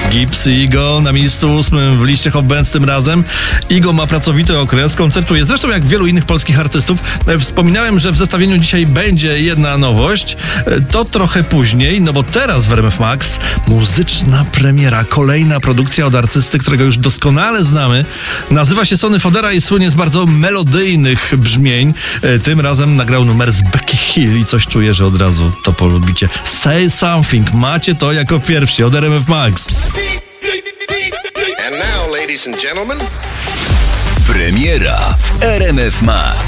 Gibbs i Igo na miejscu 8 w liście Hot Bands tym razem. Igo ma pracowity okres, koncertuje. Zresztą jak wielu innych polskich artystów. Wspominałem, że w zestawieniu dzisiaj będzie jedna nowość. To trochę później, no bo teraz w RMF Max muzyczna premiera. Kolejna produkcja od artysty, którego już doskonale znamy. Nazywa się Sonny Fodera i słynie z bardzo melodyjnych brzmień. Tym razem nagrał numer z Becky Hill i coś czuję, że od razu to polubicie. Say Something. Macie to jako pierwsi od RMF Max. And now, ladies and gentlemen, Premiera w RMF Max.